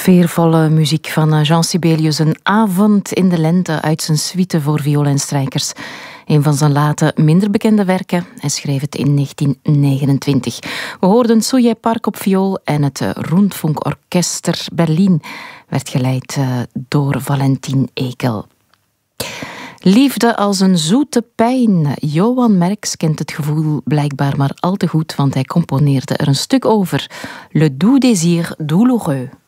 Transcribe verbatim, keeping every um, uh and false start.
Sfeervolle muziek van Jean Sibelius. Een avond in de lente uit zijn suite voor viool en strijkers. Een van zijn late, minder bekende werken. Hij schreef het in negentien negenentwintig. We hoorden Soje Park op viool en het Rundfunk Orchester Berlin werd geleid door Valentin Ekel. Liefde als een zoete pijn. Johan Merks kent het gevoel blijkbaar maar al te goed, want hij componeerde er een stuk over. Le doux désir douloureux.